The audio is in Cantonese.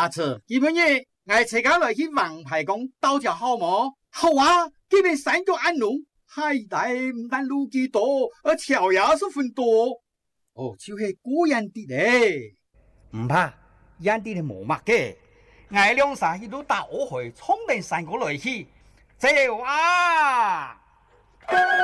阿叔，基本嘢，我车家来去王牌讲斗条好冇？好啊，这边三脚安龙，海带唔但路几多，而条也是分多。哦，就是果然啲咧。 唔怕，人哋係冇乜嘅。我兩山去到大河去，衝定山過來去，走啊！